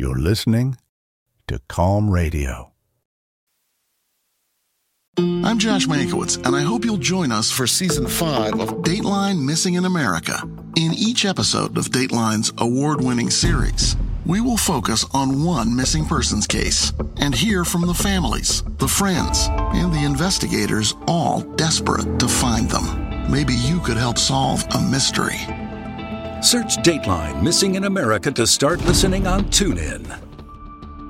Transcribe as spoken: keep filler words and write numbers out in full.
You're listening to Calm Radio. I'm Josh Mankiewicz, and I hope you'll join us for Season five of Dateline Missing in America. In each episode of Dateline's award-winning series, we will focus on one missing persons case and hear from the families, the friends, and the investigators, all desperate to find them. Maybe you could help solve a mystery. Search Dateline Missing in America to start listening on TuneIn.